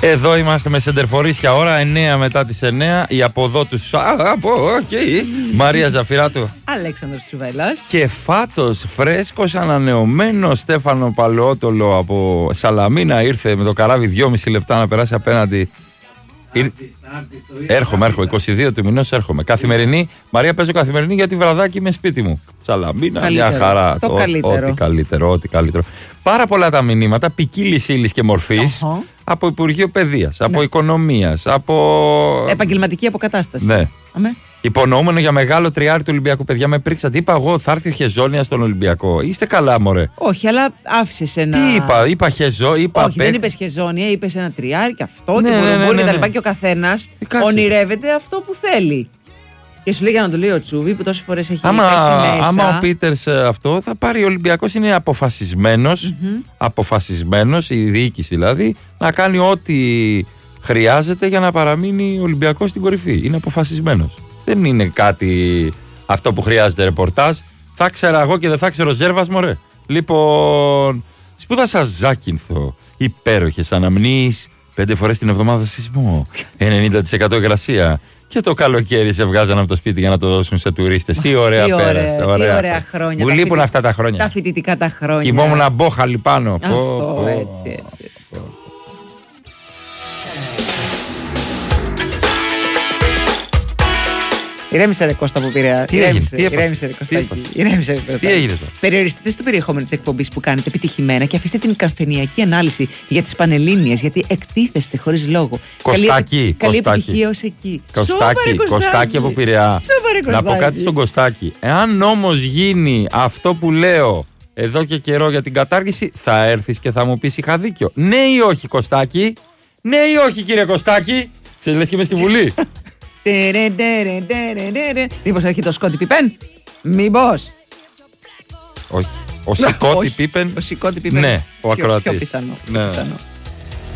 Εδώ είμαστε με σεντερφορίσια ώρα 9 μετά τις 9. Η από εδώ του Μαρία Ζαφυράτου, Αλέξανδρος Τσουβέλλας και φάτος φρέσκος ανανεωμένο Στέφανο Παλαιότολο από Σαλαμίνα. Ήρθε με το καράβι 2,5 λεπτά να περάσει απέναντι. Έρχομαι 22 του μηνός έρχομαι. Καθημερινή. Μαρία, παίζω καθημερινή γιατί βραδάκι είμαι σπίτι μου. Σαλαμίνα, μια χαρά. Ό,τι καλύτερο. Πάρα πολλά τα μηνύματα ποικίλης ύλης και μορφής. Από Υπουργείο Παιδείας, από Οικονομίας, από. Επαγγελματική αποκατάσταση. Ναι. Υπονοούμενο για μεγάλο τριάρι του Ολυμπιακού. Παιδιά, με πρίξατε. Είπα εγώ, θα έρθει ο Χεζόνια στον Ολυμπιακό. Είστε καλά, μωρέ. Όχι, αλλά άφησε ένα. Τι είπα Χεζό, είπα. Όχι, δεν είπε Χεζόνια, είπε ένα τριάρι και αυτό και μπορεί και τα λοιπά. Και ο καθένας ονειρεύεται αυτό που θέλει. Και σου λέει για να το λέει ο Τσούβι που τόσες φορές έχει πέσει μέσα. Άμα ο Πίτερς αυτό θα πάρει, ο Ολυμπιακός είναι αποφασισμένος, η διοίκηση δηλαδή, να κάνει ό,τι χρειάζεται για να παραμείνει ο Ολυμπιακός στην κορυφή. Είναι αποφασισμένος. Δεν είναι κάτι αυτό που χρειάζεται ρεπορτάζ. Θα ξέρα εγώ και δεν θα ξέρω Ζέρβας, μωρέ. Λοιπόν, σπούδασα Ζάκυνθο, υπέροχες αναμνήσεις, 5 φορές την εβδομάδα σεισμό, 90% υγρασία. Και το καλοκαίρι σε βγάζαν από το σπίτι για να το δώσουν σε τουρίστες. Τι ωραία πέρασε. Τι ωραία χρόνια. Μου λείπουν αυτά τα χρόνια. Τα φοιτητικά τα χρόνια. Κοιμόμουν αμπόχαλι πάνω. Αυτό έτσι. Ηρέμησε ρε Κώστα από Πειραιά. Ηρέμησε ρε Κωστάκη. Τι έγινε τώρα? Περιοριστείτε στο περιεχόμενο της εκπομπής που κάνετε επιτυχημένα και αφήστε την καρφενιακή ανάλυση για τις Πανελλήνιες, γιατί εκτίθεστε χωρίς λόγο. Κωστάκη. Καλή επιτυχία ως εκεί. Κωστάκη από Πειραιά. Να πω κάτι στον Κωστάκη. Εάν όμως γίνει αυτό που λέω εδώ και καιρό για την κατάργηση, θα έρθεις και θα μου πεις είχα δίκιο. Ναι ή όχι, Κωστάκη? Ναι ή όχι, κύριε Κωστάκη? Λες και είμαι στη Βουλή. Μήπως έρχεται ο Σκότι Πιπέν? Μήπως? Όχι. Ο Σικότι Πίπεν. Ο Σικότι Πίπεν. Ναι, ο ακροατής. Πιο πιθανό.